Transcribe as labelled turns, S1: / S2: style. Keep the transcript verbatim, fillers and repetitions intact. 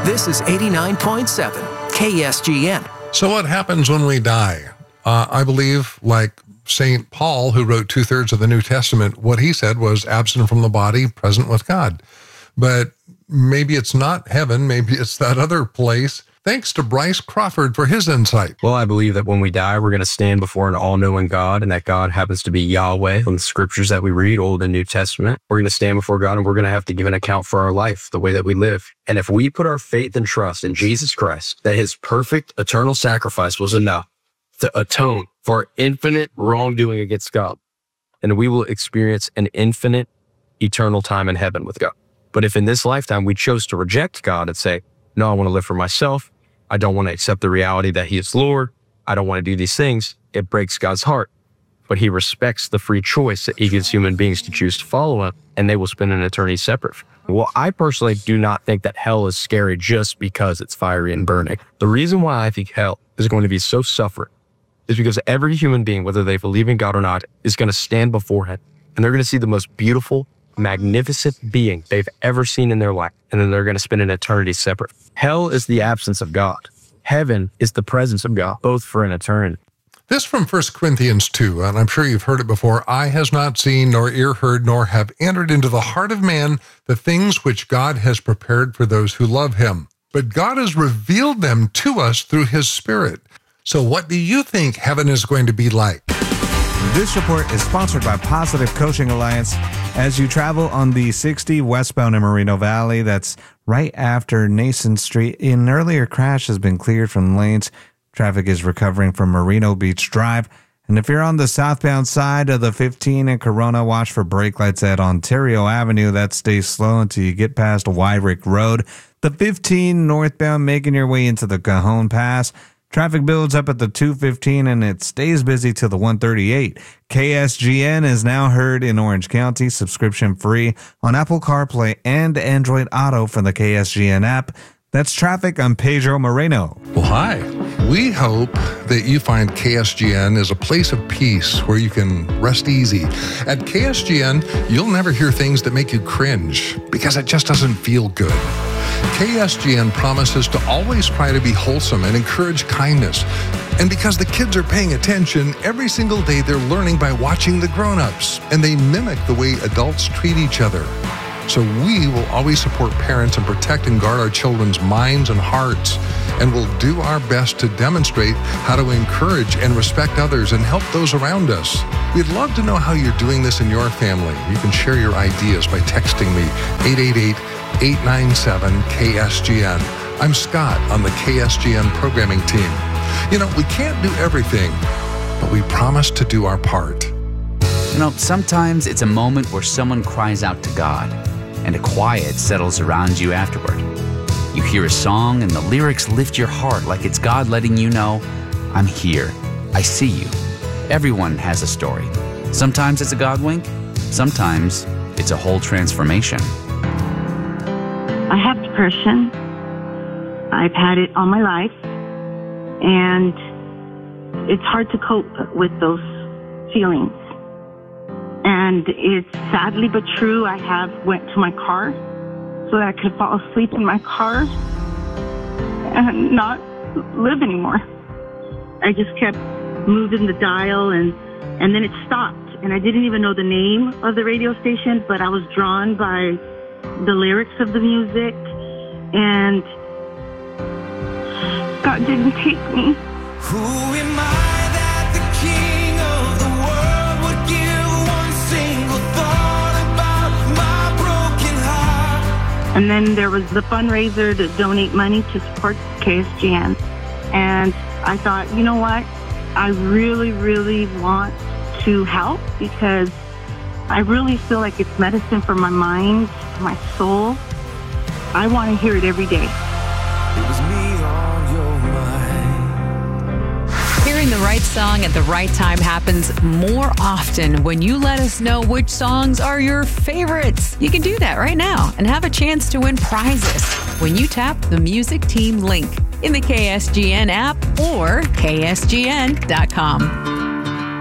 S1: This is eighty-nine point seven K S G N.
S2: So what happens when we die? Uh, I believe, like Saint Paul, who wrote two-thirds of the New Testament, what he said was absent from the body, present with God. But maybe it's not heaven. Maybe it's that other place. Thanks to Bryce Crawford for his insight.
S3: Well, I believe that when we die, we're going to stand before an all-knowing God, and that God happens to be Yahweh from the scriptures that we read, Old and New Testament. We're going to stand before God, and we're going to have to give an account for our life, the way that we live. And if we put our faith and trust in Jesus Christ, that his perfect eternal sacrifice was enough to atone for our infinite wrongdoing against God, and we will experience an infinite eternal time in heaven with God. But if in this lifetime we chose to reject God and say, no, I want to live for myself, I don't want to accept the reality that he is Lord, I don't want to do these things, it breaks God's heart. But he respects the free choice that he gives human beings to choose to follow him, and they will spend an eternity separate. Well, I personally do not think that hell is scary just because it's fiery and burning. The reason why I think hell is going to be so suffering is because every human being, whether they believe in God or not, is going to stand before him, and they're going to see the most beautiful, magnificent being they've ever seen in their life, and then they're going to spend an eternity separate. Hell is the absence of God. Heaven is the presence of God, both for an eternity.
S2: This from First Corinthians two, and I'm sure you've heard it before. Eye has not seen, nor ear heard, nor have entered into the heart of man the things which God has prepared for those who love him. But God has revealed them to us through his Spirit. So what do you think heaven is going to be like?
S4: This report is sponsored by Positive Coaching Alliance. As you travel on the sixty westbound in Moreno Valley, that's right after Nason Street, an earlier crash has been cleared from lanes. Traffic is recovering from Moreno Beach Drive. And if you're on the southbound side of the fifteen in Corona, watch for brake lights at Ontario Avenue. That stays slow until you get past Wyrick Road. The fifteen northbound making your way into the Cajon Pass. Traffic builds up at the two fifteen and it stays busy till the one thirty-eight. K S G N is now heard in Orange County, subscription free on Apple CarPlay and Android Auto from the K S G N app. That's traffic. I'm Pedro Moreno.
S2: Well, hi. We hope that you find K S G N is a place of peace where you can rest easy. At K S G N, you'll never hear things that make you cringe because it just doesn't feel good. K S G N promises to always try to be wholesome and encourage kindness. And because the kids are paying attention, every single day they're learning by watching the grown-ups, and they mimic the way adults treat each other. So we will always support parents and protect and guard our children's minds and hearts, and we'll do our best to demonstrate how to encourage and respect others and help those around us. We'd love to know how you're doing this in your family. You can share your ideas by texting me, eight eight eight, eight nine seven, K S G N. I'm Scott on the K S G N programming team. You know, we can't do everything, but we promise to do our part.
S5: You know, sometimes it's a moment where someone cries out to God, and a quiet settles around you afterward. You hear a song and the lyrics lift your heart like it's God letting you know, I'm here, I see you. Everyone has a story. Sometimes it's a God wink, sometimes it's a whole transformation.
S6: I have depression. I've had it all my life, and it's hard to cope with those feelings. And it's sadly but true, I have went to my car so that I could fall asleep in my car and not live anymore. I just kept moving the dial, and, and then it stopped. And I didn't even know the name of the radio station, but I was drawn by the lyrics of the music, and God didn't take me.
S7: Who am I that the king of the world would give one single thought about my broken heart?
S6: And then there was the fundraiser to donate money to support K S G N. And I thought, you know what? I really, really want to help because I really feel like it's medicine for my mind, for my soul. I want to hear it every day.
S7: It was me on your mind.
S8: Hearing the right song at the right time happens more often when you let us know which songs are your favorites. You can do that right now and have a chance to win prizes when you tap the Music Team link in the K S G N app or K S G N dot com.